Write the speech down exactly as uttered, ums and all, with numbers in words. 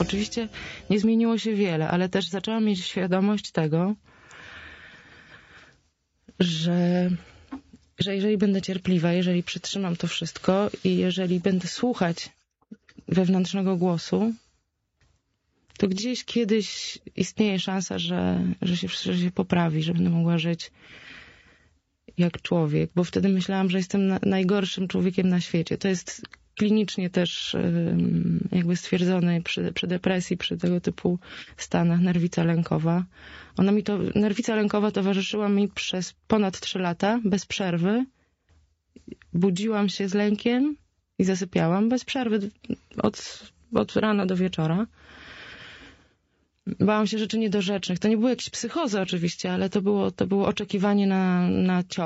Oczywiście nie zmieniło się wiele, ale też zaczęłam mieć świadomość tego, że, że jeżeli będę cierpliwa, jeżeli przytrzymam to wszystko i jeżeli będę słuchać wewnętrznego głosu, to gdzieś kiedyś istnieje szansa, że, że, się, że się poprawi, że będę mogła żyć jak człowiek, bo wtedy myślałam, że jestem na, najgorszym człowiekiem na świecie. To jest klinicznie też jakby stwierdzone przy, przy depresji, przy tego typu stanach, nerwica lękowa. Ona mi to, nerwica lękowa towarzyszyła mi przez ponad trzy lata, bez przerwy. Budziłam się z lękiem i zasypiałam bez przerwy od, od rana do wieczora. Bałam się rzeczy niedorzecznych. To nie były jakieś psychozy oczywiście, ale to było, to było oczekiwanie na, na cios.